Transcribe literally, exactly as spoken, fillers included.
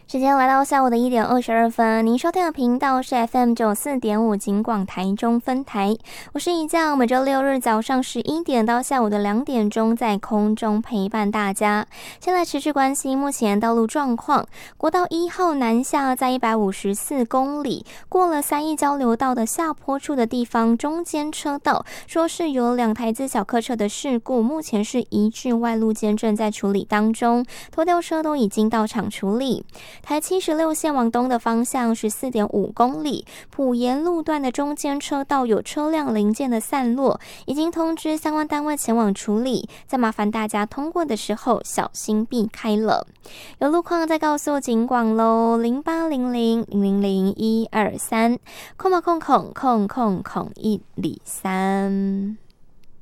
时间来到下午的一点二十二分，您收听的频道是 F M 九四点五警广台中分台，我是怡酱，每周六日早上十一点到下午的两点钟在空中陪伴大家。先来持续关心目前道路状况，国道一号南下在一百五十四公里，过了三义交流道的下坡处的地方，中间车道说是有两台自小客车的事故，目前是移至外路间正在处理当中，拖吊车都已经到场处理。台七十六线往东的方向 十四点五公里，埔盐路段的中间车道有车辆零件的散落，已经通知相关单位前往处理，再麻烦大家通过的时候小心避开了。有路况再告诉警广咯，零八零零零零零一二三空空空空空空一里三。